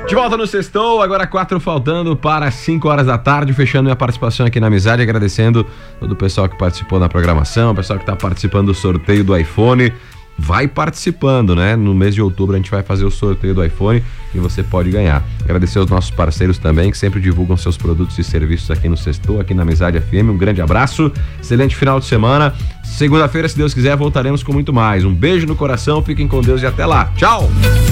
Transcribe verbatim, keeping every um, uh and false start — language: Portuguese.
De volta no Sextou, agora quatro faltando para cinco horas da tarde, fechando minha participação aqui na Amizade, agradecendo todo o pessoal que participou da programação, o pessoal que está participando do sorteio do iPhone. Vai participando, né? No mês de outubro a gente vai fazer o sorteio do iPhone e você pode ganhar. Agradecer aos nossos parceiros também, que sempre divulgam seus produtos e serviços aqui no Sextou, aqui na Amizade F M. Um grande abraço, excelente final de semana. Segunda-feira, se Deus quiser, voltaremos com muito mais. Um beijo no coração, fiquem com Deus e até lá. Tchau!